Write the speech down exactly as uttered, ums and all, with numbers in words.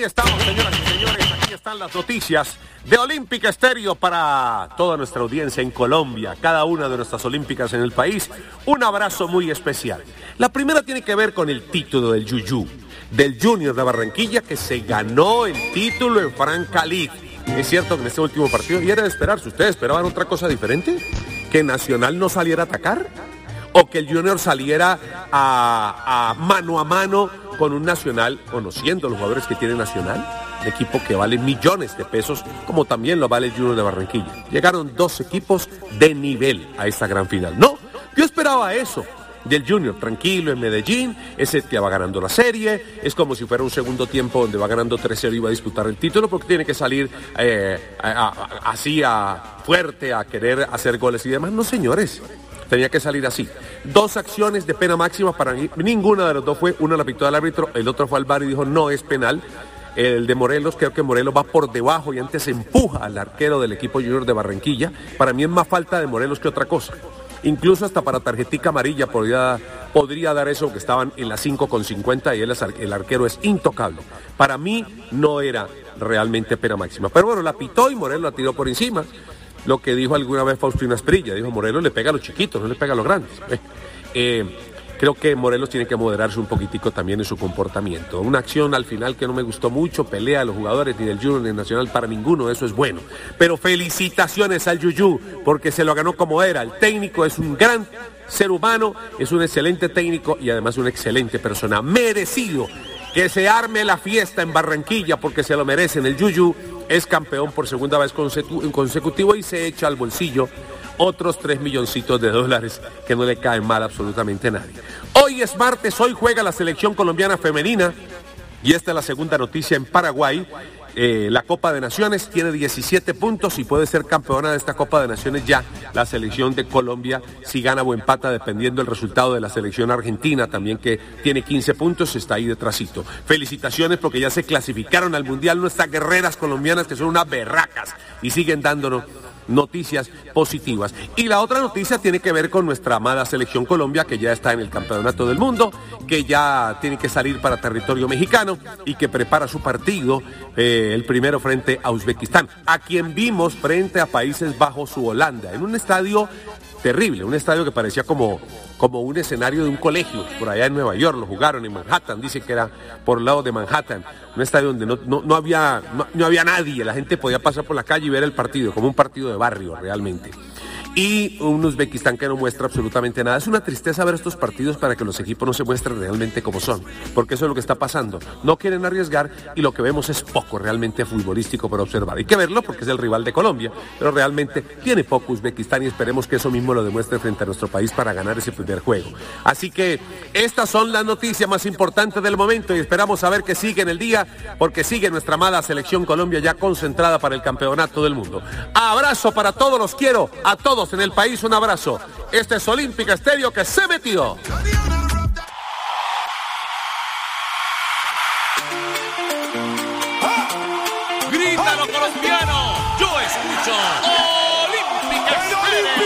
aquí estamos, señoras y señores, aquí están las noticias de Olímpica Estéreo para toda nuestra audiencia en Colombia, cada una de nuestras olímpicas en el país. Un abrazo muy especial. La primera tiene que ver con el título del Yuyú, del Junior de Barranquilla, que se ganó el título en Franca League. Es cierto que en este último partido, y era de esperarse, ¿ustedes esperaban otra cosa diferente? ¿Que Nacional no saliera a atacar? ¿O que el Junior saliera a, a mano a mano con un Nacional, conociendo los jugadores que tiene Nacional? Un equipo que vale millones de pesos, como también lo vale el Junior de Barranquilla. Llegaron dos equipos de nivel a esta gran final. No, yo esperaba eso del Junior, tranquilo en Medellín, ese que va ganando la serie, es como si fuera un segundo tiempo donde va ganando tres cero y va a disputar el título, porque tiene que salir eh, a, a, a, así a fuerte a querer hacer goles y demás. No, señores, tenía que salir así. Dos acciones de pena máxima para mí, ninguna de los dos fue, una la pitó al árbitro, el otro fue al V A R y dijo no es penal. El de Morelos, creo que Morelos va por debajo y antes empuja al arquero del equipo Junior de Barranquilla. Para mí es más falta de Morelos que otra cosa. Incluso hasta para tarjetica amarilla podría, podría dar eso, que estaban en las cinco con cincuenta y él, el arquero es intocable. Para mí no era realmente pena máxima. Pero bueno, la pitó y Morelos la tiró por encima. Lo que dijo alguna vez Faustino Asprilla, dijo Morelos le pega a los chiquitos, no le pega a los grandes. Eh, eh, creo que Morelos tiene que moderarse un poquitico también en su comportamiento. Una acción al final que no me gustó mucho, pelea a los jugadores ni del Junior ni del Nacional, para ninguno, eso es bueno. Pero felicitaciones al Yuyú, porque se lo ganó como era. El técnico es un gran ser humano, es un excelente técnico y además una excelente persona. Merecido que se arme la fiesta en Barranquilla porque se lo merecen. El Yuyú es campeón por segunda vez consecu- consecutivo y se echa al bolsillo otros tres milloncitos de dólares que no le caen mal absolutamente a nadie. Hoy es martes, hoy juega la selección colombiana femenina y esta es la segunda noticia en Paraguay. Eh, la Copa de Naciones tiene diecisiete puntos y puede ser campeona de esta Copa de Naciones ya la selección de Colombia si gana o empata dependiendo del resultado de la selección argentina también, que tiene quince puntos, está ahí detrásito. Felicitaciones porque ya se clasificaron al Mundial nuestras guerreras colombianas, que son unas berracas y siguen dándonos noticias positivas. Y la otra noticia tiene que ver con nuestra amada selección Colombia, que ya está en el campeonato del mundo, que ya tiene que salir para territorio mexicano y que prepara su partido, eh, el primero frente a Uzbekistán, a quien vimos frente a Países Bajos u Holanda, en un estadio terrible, un estadio que parecía como, como un escenario de un colegio, por allá en Nueva York, lo jugaron en Manhattan, dice que era por el lado de Manhattan, un estadio donde no, no, no, había, no, no había nadie, la gente podía pasar por la calle y ver el partido, como un partido de barrio realmente. Y un Uzbekistán que no muestra absolutamente nada. Es una tristeza ver estos partidos para que los equipos no se muestren realmente como son, porque eso es lo que está pasando. No quieren arriesgar y lo que vemos es poco realmente futbolístico para observar. Hay que verlo porque es el rival de Colombia, pero realmente tiene poco Uzbekistán y esperemos que eso mismo lo demuestre frente a nuestro país para ganar ese primer juego. Así que estas son las noticias más importantes del momento y esperamos saber que sigue en el día, porque sigue nuestra amada selección Colombia ya concentrada para el campeonato del mundo. Abrazo para todos, los quiero a todos en el país, un abrazo. Este es Olímpica Estéreo que se metió. ¡Grítalo, colombiano! ¡Yo escucho!